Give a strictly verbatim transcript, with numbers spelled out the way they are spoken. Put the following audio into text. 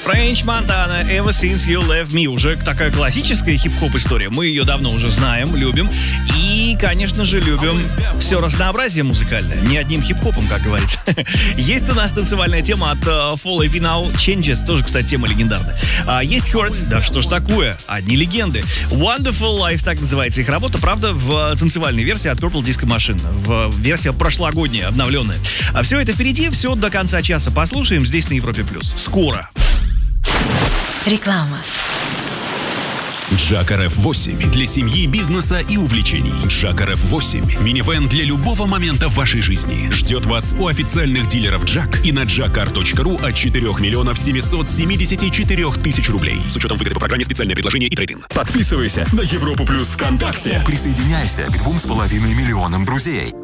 Френч Монтана, Ever Since You Left Me. Уже такая классическая хип-хоп история. Мы ее давно уже знаем, любим. И, конечно же, любим все разнообразие музыкальное. Не одним хип-хопом, как говорится. Есть у нас танцевальная тема от uh, Fall эй пи Now Changes. Тоже, кстати, тема легендарная. А, есть Hurt. Да что ж такое? Одни легенды. Wonderful Life, так называется их работа. Правда, в танцевальной версии от Purple Disco Machine. В версия прошлогодняя, обновленная. А все это впереди. Все до конца часа послушаем здесь на Европе+. Скоро. Реклама. Джак эр эф восемь для семьи, бизнеса и увлечений. Джак эр эф восемь – минивэн для любого момента в вашей жизни. Ждет вас у официальных дилеров Джак и на джакар точка ру от четырех миллионов семьсот семьдесят четыре тысячи рублей. С учетом выгоды по программе «Специальное предложение» и трейд-ин. Подписывайся на Европу Плюс ВКонтакте. Присоединяйся к двум с половиной миллионам друзей.